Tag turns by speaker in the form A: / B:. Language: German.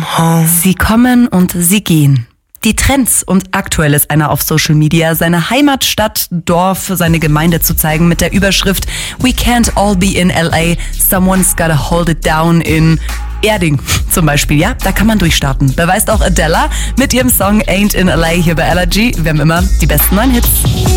A: home.
B: Sie kommen und sie gehen. Die Trends und aktuell ist einer auf Social Media, seine Heimatstadt, Dorf, seine Gemeinde zu zeigen mit der Überschrift We can't all be in LA, someone's gotta hold it down in Erding zum Beispiel, ja, da kann man durchstarten. Beweist auch Adele mit ihrem Song Ain't in LA hier bei LRG. Wir haben immer die besten neuen Hits.